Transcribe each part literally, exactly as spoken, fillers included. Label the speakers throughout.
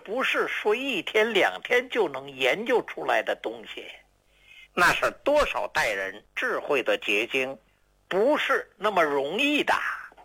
Speaker 1: 不是说一天两天就能研究出来的东西，那是多少代人智慧的结晶，不是那么容易的。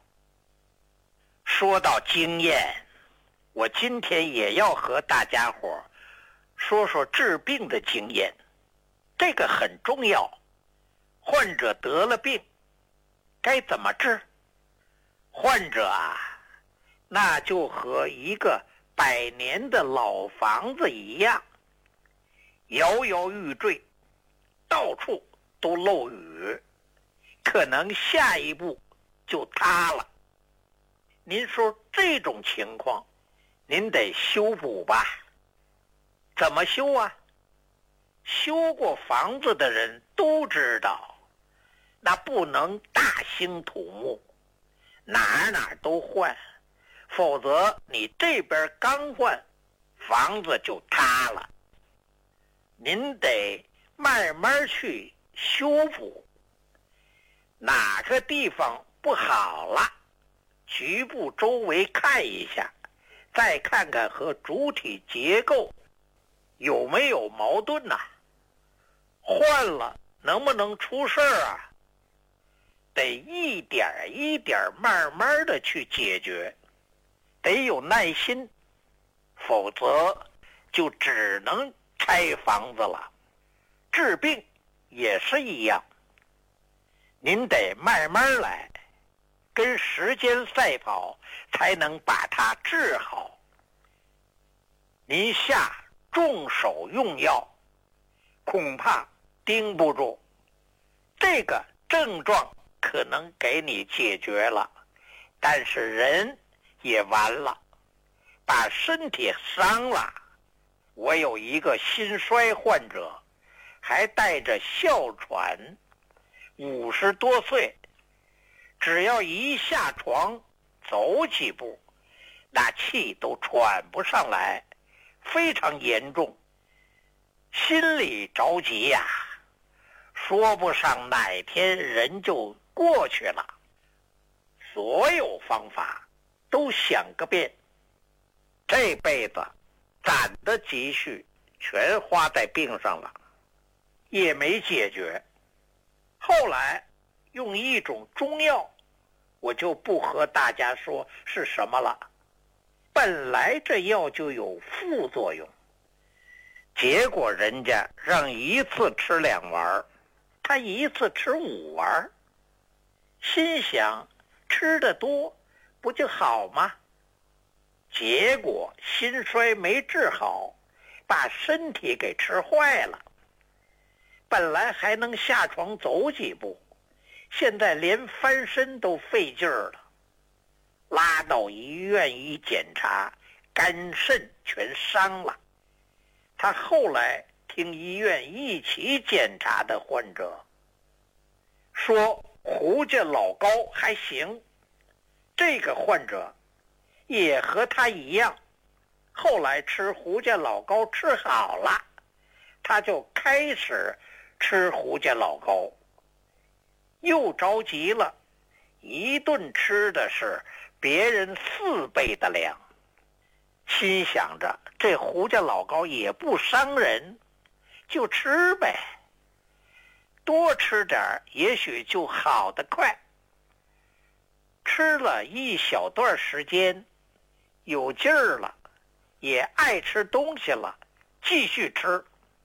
Speaker 1: 说到经验，我今天也要和大家伙说说治病的经验，这个很重要。患者得了病，该怎么治？患者啊，那就和一个百年的老房子一样，摇摇欲坠，到处都漏雨，可能下一步就塌了。您说这种情况，您得修补吧？怎么修啊？修过房子的人都知道，那不能大兴土木，哪儿哪儿都换，否则你这边刚换，房子就塌了。您得慢慢去修补，哪个地方不好了，局部周围看一下，再看看和主体结构有没有矛盾呢、啊？换了能不能出事儿啊？得一点一点慢慢的去解决，得有耐心，否则就只能拆房子了。治病也是一样，您得慢慢来，跟时间赛跑，才能把它治好。您下重手用药，恐怕盯不住，这个症状可能给你解决了，但是人也完了，把身体伤了。我有一个心衰患者，还带着哮喘，五十多岁，只要一下床走几步，那气都喘不上来，非常严重，心里着急呀、啊，说不上哪天人就过去了。所有方法都想个遍，这辈子攒的积蓄全花在病上了，也没解决。后来用一种中药，我就不和大家说是什么了，本来这药就有副作用，结果人家让一次吃两丸，他一次吃五丸，心想吃得多不就好吗？结果心衰没治好，把身体给吃坏了。本来还能下床走几步，现在连翻身都费劲儿了。拉到医院一检查，肝肾全伤了。他后来听医院一起检查的患者说，胡家老高还行。这个患者也和他一样，后来吃胡家老高吃好了，他就开始吃胡家老高，又着急了，一顿吃的是别人四倍的量，心想着这胡家老高也不伤人，就吃呗，多吃点也许就好得快。吃了一小段时间，有劲儿了，也爱吃东西了，继续吃。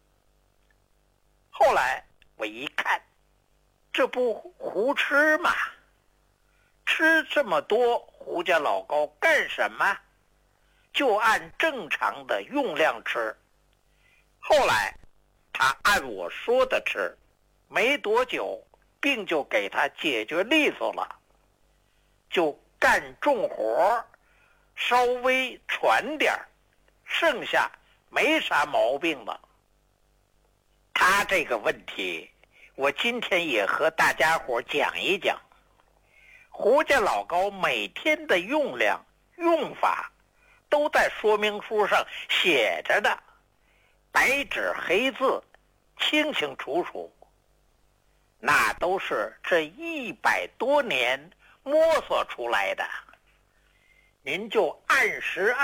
Speaker 1: 后来我一看，这不胡吃吗？吃这么多胡家老高干什么？就按正常的用量吃。后来他按我说的吃，没多久病就给他解决利索了，就干重活，稍微喘点，剩下没啥毛病了。他这个问题我今天也和大家伙讲一讲。胡家老高每天的用量用法都在说明书上写着的，白纸黑字，清清楚楚。那都是这一百多年摸索出来的，您就按时按